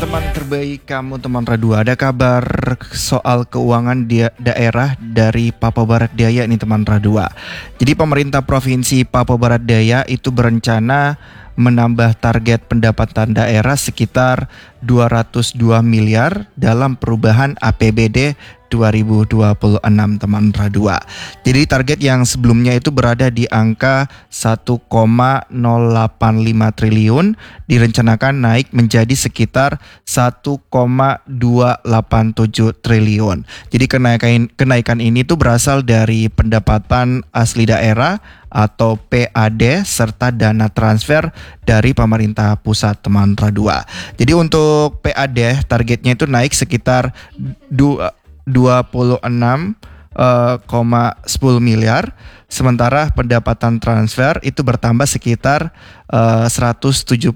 teman terbaik kamu teman Radua. Ada kabar soal keuangan daerah dari Papua Barat Daya ini teman Radua. Jadi pemerintah Provinsi Papua Barat Daya itu berencana menambah target pendapatan daerah sekitar 202 miliar dalam perubahan APBD 2026 teman Radua. Jadi target yang sebelumnya itu berada di angka 1,085 triliun direncanakan naik menjadi sekitar 1,287 triliun. Jadi kenaikan ini tuh berasal dari pendapatan asli daerah atau PAD serta dana transfer dari pemerintah pusat teman Radua. Jadi untuk PAD targetnya itu naik sekitar 26,10 miliar, sementara pendapatan transfer itu bertambah sekitar 173,53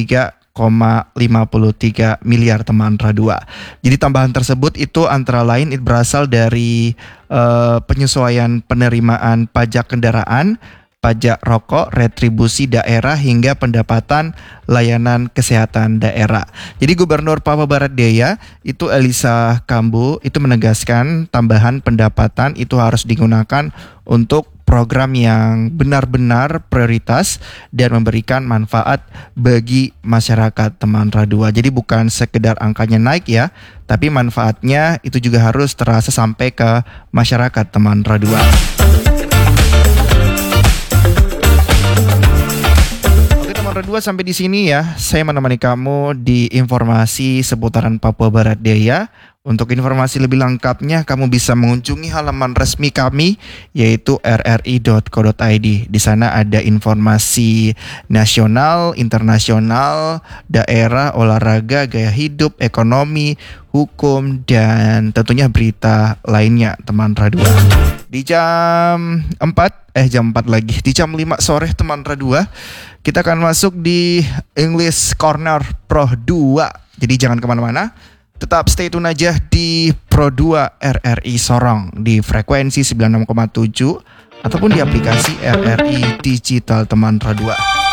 miliar teman Radua. Jadi tambahan tersebut itu antara lain berasal dari penyesuaian penerimaan pajak kendaraan, pajak rokok, retribusi daerah hingga pendapatan layanan kesehatan daerah. Jadi Gubernur Papua Barat Daya itu Elisa Kambu itu menegaskan tambahan pendapatan itu harus digunakan untuk program yang benar-benar prioritas dan memberikan manfaat bagi masyarakat teman Radua. Jadi bukan sekedar angkanya naik ya, tapi manfaatnya itu juga harus terasa sampai ke masyarakat teman Radua. Radua sampai di sini ya. Saya menemani kamu di informasi seputaran Papua Barat Daya. Untuk informasi lebih lengkapnya kamu bisa mengunjungi halaman resmi kami yaitu rri.co.id. Di sana ada informasi nasional, internasional, daerah, olahraga, gaya hidup, ekonomi, hukum, dan tentunya berita lainnya teman Radua. Di jam 4 lagi, di jam 5 sore teman Radua, kita akan masuk di English Corner Pro 2. Jadi jangan kemana-mana, tetap stay tune aja di Pro 2 RRI Sorong di frekuensi 96,7 ataupun di aplikasi RRI Digital teman Radua.